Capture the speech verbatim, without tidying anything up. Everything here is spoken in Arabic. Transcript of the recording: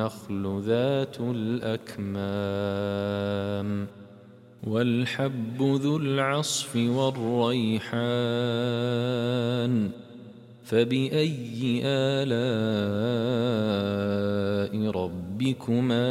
والنخل ذات الأكمام والحب ذو العصف والريحان فبأي آلاء ربكما